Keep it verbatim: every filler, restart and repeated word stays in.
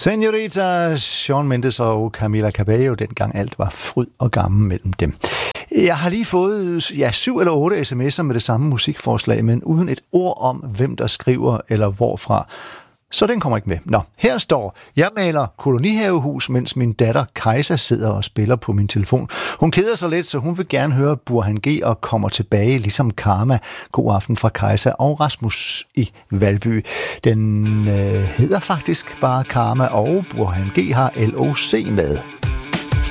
Señorita, Shawn Mendes og Camila Cabello, dengang alt var fryd og gammel mellem dem. Jeg har lige fået ja, syv eller otte sms'er med det samme musikforslag, men uden et ord om, hvem der skriver eller hvorfra. Så den kommer ikke med. Nå, her står, jeg maler kolonihavehus, mens min datter Kajsa sidder og spiller på min telefon. Hun keder sig lidt, så hun vil gerne høre Burhan G og kommer tilbage, ligesom Karma. God aften fra Kajsa og Rasmus i Valby. Den øh, hedder faktisk bare Karma, og Burhan G har L O C med.